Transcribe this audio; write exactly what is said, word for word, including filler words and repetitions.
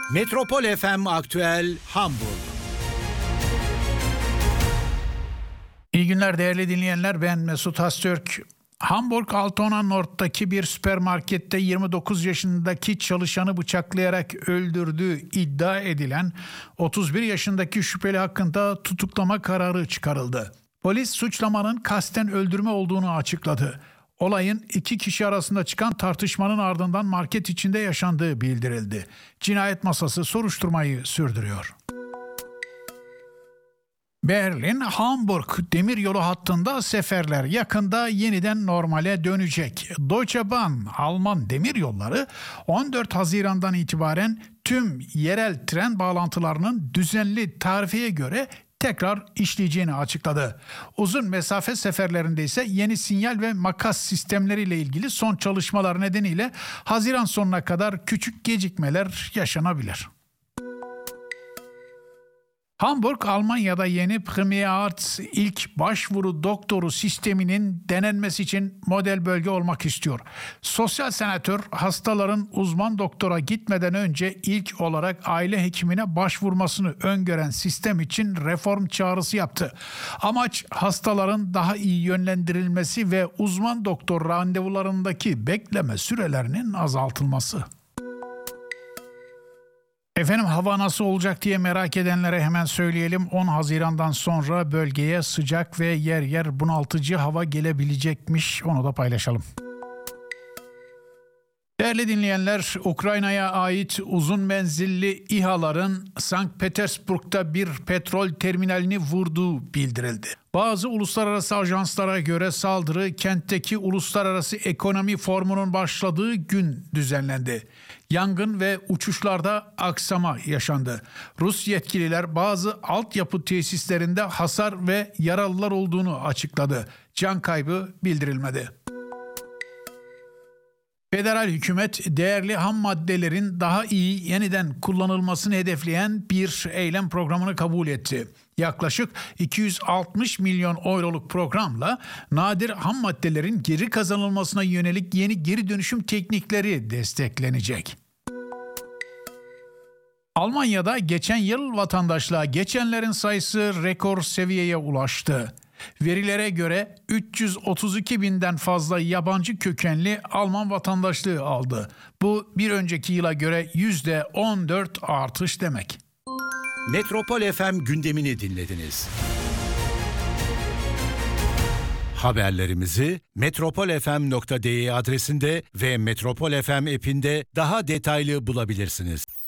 Metropol F M Aktüel Hamburg. İyi günler değerli dinleyenler, ben Mesut Hastürk. Hamburg Altona Nord'daki bir süpermarkette yirmi dokuz yaşındaki çalışanı bıçaklayarak öldürdüğü iddia edilen otuz bir yaşındaki şüpheli hakkında tutuklama kararı çıkarıldı. Polis suçlamanın kasten öldürme olduğunu açıkladı. Olayın iki kişi arasında çıkan tartışmanın ardından market içinde yaşandığı bildirildi. Cinayet masası soruşturmayı sürdürüyor. Berlin-Hamburg demiryolu hattında seferler yakında yeniden normale dönecek. Deutsche Bahn, Alman demiryolları on dört Haziran'dan itibaren tüm yerel tren bağlantılarının düzenli tarifeye göre tekrar işleyeceğini açıkladı. Uzun mesafe seferlerinde ise yeni sinyal ve makas sistemleriyle ilgili son çalışmalar nedeniyle Haziran sonuna kadar küçük gecikmeler yaşanabilir. Hamburg, Almanya'da yeni Premier Arts ilk başvuru doktoru sisteminin denenmesi için model bölge olmak istiyor. Sosyal senatör hastaların uzman doktora gitmeden önce ilk olarak aile hekimine başvurmasını öngören sistem için reform çağrısı yaptı. Amaç hastaların daha iyi yönlendirilmesi ve uzman doktor randevularındaki bekleme sürelerinin azaltılması. Efendim, hava nasıl olacak diye merak edenlere hemen söyleyelim. on Haziran'dan sonra bölgeye sıcak ve yer yer bunaltıcı hava gelebilecekmiş. Onu da paylaşalım. Değerli dinleyenler, Ukrayna'ya ait uzun menzilli İHA'ların Sankt Petersburg'da bir petrol terminalini vurduğu bildirildi. Bazı uluslararası ajanslara göre saldırı kentteki Uluslararası Ekonomi Forumu'nun başladığı gün düzenlendi. Yangın ve uçuşlarda aksama yaşandı. Rus yetkililer bazı altyapı tesislerinde hasar ve yaralılar olduğunu açıkladı. Can kaybı bildirilmedi. Federal hükümet değerli ham maddelerin daha iyi yeniden kullanılmasını hedefleyen bir eylem programını kabul etti. Yaklaşık iki yüz altmış milyon euroluk programla nadir ham maddelerin geri kazanılmasına yönelik yeni geri dönüşüm teknikleri desteklenecek. Almanya'da geçen yıl vatandaşlığa geçenlerin sayısı rekor seviyeye ulaştı. Verilere göre üç yüz otuz iki binden fazla yabancı kökenli Alman vatandaşlığı aldı. Bu bir önceki yıla göre yüzde on dört artış demek. Metropol F M gündemini dinlediniz. Haberlerimizi metropol f m nokta d e adresinde ve Metropol F M app'inde daha detaylı bulabilirsiniz.